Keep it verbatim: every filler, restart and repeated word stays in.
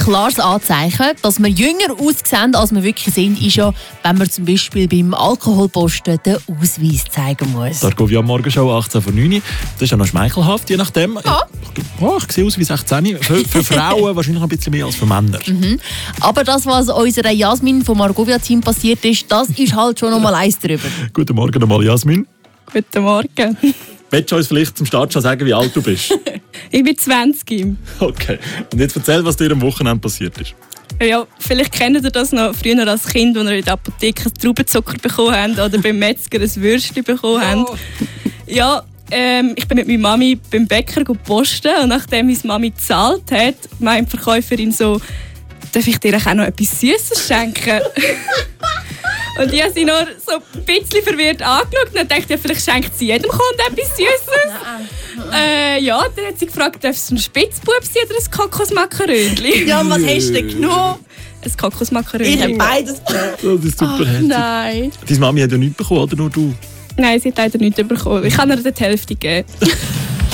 klares Anzeichen, dass wir jünger aussehen, als wir wirklich sind, ist ja, wenn man zum Beispiel beim Alkoholposten den Ausweis zeigen muss. Da gehe ich am Morgen schon achtzehn vor neun. Das ist ja noch schmeichelhaft, je nachdem. Ja. Oh, ich sehe aus wie sechzehn. Für, für Frauen wahrscheinlich ein bisschen mehr als für Männer. Mhm. Aber das, was unserer Jasmin vom Margovia-Team passiert ist, das ist halt schon noch mal eins drüber. Guten Morgen nochmal, Jasmin. Guten Morgen. Willst du uns vielleicht zum Start schon sagen, wie alt du bist? Ich bin zwanzig. Okay. Und jetzt erzähl, was dir am Wochenende passiert ist. Ja, vielleicht kennt ihr das noch früher als Kind, als ihr in der Apotheke Traubenzucker bekommen habt oder beim Metzger ein Würstchen bekommen habt. Ja, ähm, ich bin mit meiner Mami beim Bäcker posten und nachdem meine Mami gezahlt hat, meint die Verkäuferin so, darf ich dir auch noch etwas Süßes schenken? Und ich habe sie noch so ein bisschen verwirrt angeschaut und dachte, ja, vielleicht schenkt sie jedem Kunden etwas Süßes. Äh, ja, dann hat sie gefragt, darf es ein Spitzbub sein oder ein Kokosmakarönchen? Ja, und was hast du denn genommen? Ein Kokosmakarönchen. Ich habe beides. Das ist super Ach, herzig. nein. Deine Mami hat ja nichts bekommen, oder nur du? Nein, sie hat leider nichts bekommen. Ich kann ihr die Hälfte geben.